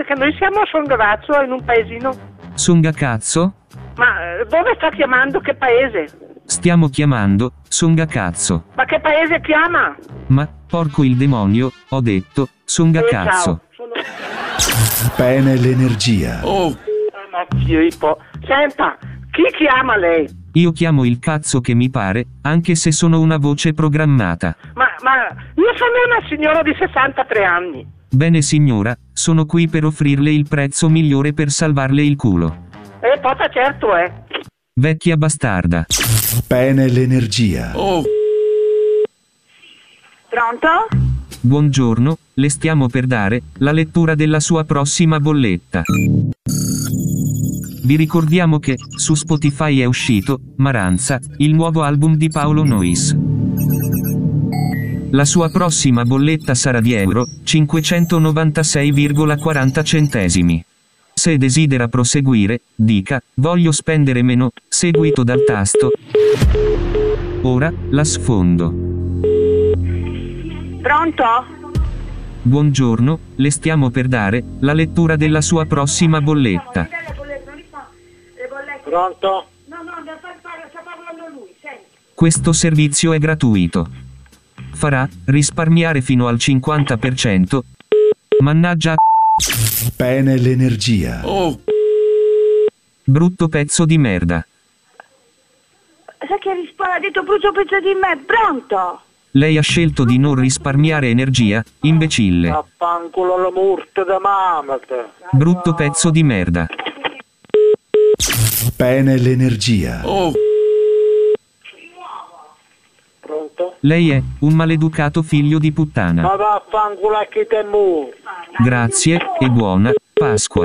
perché noi siamo a Songrazzo, in un paesino. Songacazzo? Ma dove sta chiamando? Che paese? Stiamo chiamando Songacazzo. Ma che paese chiama? Ma, porco il demonio, ho detto, Songacazzo. Ciao. Bene l'energia. Ma tipo. Senta, chi chiama lei? Io chiamo il cazzo che mi pare, anche se sono una voce programmata. Ma io sono una signora di 63 anni. Bene signora, sono qui per offrirle il prezzo migliore per salvarle il culo. Pota certo Vecchia bastarda. Bene l'energia. Pronto? Buongiorno, le stiamo per dare la lettura della sua prossima bolletta. Vi ricordiamo che su Spotify è uscito Maranza, il nuovo album di Paolo Noyes. La sua prossima bolletta sarà di euro 596,40 centesimi. Se desidera proseguire, dica voglio spendere meno, seguito dal tasto. Ora la sfondo. Pronto? Buongiorno, le stiamo per dare la lettura della sua prossima bolletta. Pronto? No, sta parlando lui, senti. Questo servizio è gratuito. Farà risparmiare fino al 50%. Mannaggia. Bene l'energia. Brutto pezzo di merda. Sai che risponde? Ha detto brutto pezzo di me. Pronto? Lei ha scelto di non risparmiare energia, imbecille. Affanculo la morte da mamata. Brutto pezzo di merda. Bene l'energia. Pronto? Lei è un maleducato figlio di puttana. Ma vaffanculo a chi te mu. Grazie, e buona Pasqua.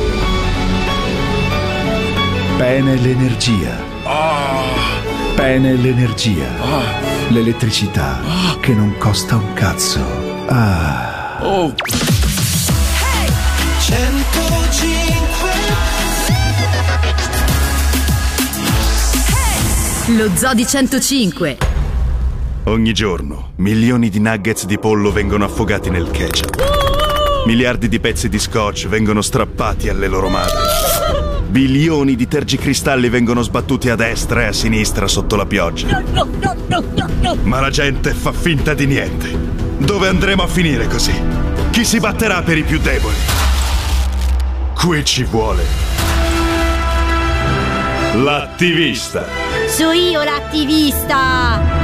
Bene l'energia. Bene l'energia. L'elettricità che non costa un cazzo. 105. Lo Zoo di 105. Ogni giorno milioni di nuggets di pollo vengono affogati nel ketchup. Miliardi di pezzi di scotch vengono strappati alle loro madri. Bilioni di tergicristalli vengono sbattuti a destra e a sinistra sotto la pioggia. Ma la gente fa finta di niente. Dove andremo a finire così? Chi si batterà per i più deboli? Qui ci vuole l'attivista. So io l'attivista.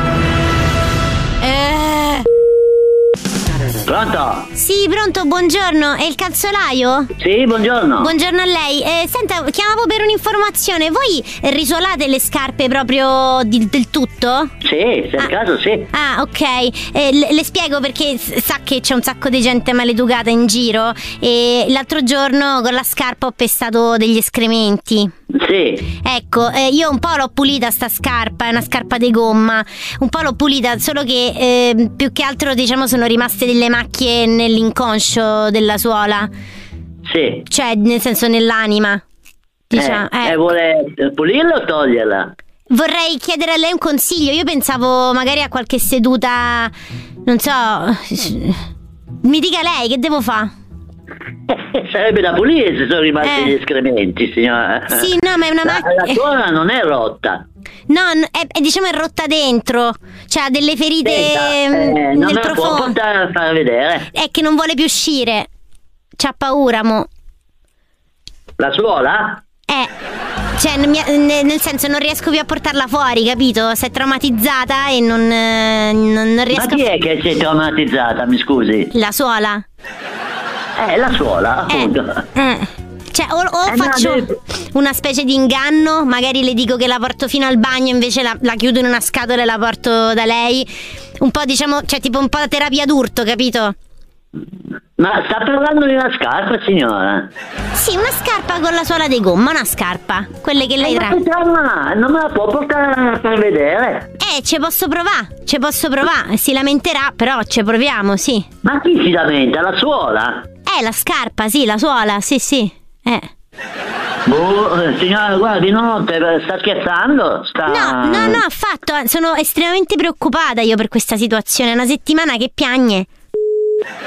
Pronto? Sì, pronto, buongiorno. È il calzolaio? Sì, buongiorno. Buongiorno a lei. Senta, chiamavo per un'informazione. Voi risuolate le scarpe proprio del tutto? Sì, se è il caso sì. Ah, ok. Le spiego perché sa che c'è un sacco di gente maleducata in giro e l'altro giorno con la scarpa ho pestato degli escrementi. Sì. Ecco, io un po' l'ho pulita sta scarpa, è una scarpa di gomma. Un po' l'ho pulita, solo che più che altro diciamo sono rimaste delle macchie nell'inconscio della suola. Sì. Cioè, nel senso nell'anima. Diciamo, E vuole pulirla o toglierla? Vorrei chiedere a lei un consiglio. Io pensavo magari a qualche seduta, non so. Mi dica lei, che devo fare? Sarebbe da pulire se sono rimasti gli escrementi, signora. Sì, no, ma è una macchina. La suola non è rotta. No, diciamo è rotta dentro. Cioè ha delle ferite non nel me la può profondo. portare a far vedere. È che non vuole più uscire. C'ha paura, mo. La suola? Cioè, nel senso non riesco più a portarla fuori, capito? Si è traumatizzata e non riesco. Ma chi è che si è traumatizzata, mi scusi? La suola. La suola, appunto. Cioè, o faccio una specie di inganno, magari le dico che la porto fino al bagno, invece la chiudo in una scatola e la porto da lei. Un po', diciamo, cioè tipo un po' terapia d'urto, capito? Ma sta parlando di una scarpa, signora? Sì, una scarpa con la suola di gomma, una scarpa. Quelle che lei Ma non me la può portare a far vedere? ci posso provare. Si lamenterà, però ci proviamo, sì. Ma chi si lamenta? La suola? La scarpa, sì, la suola, sì. Signora, guardi, sta scherzando? No, affatto. Sono estremamente preoccupata io per questa situazione. È una settimana che piagne.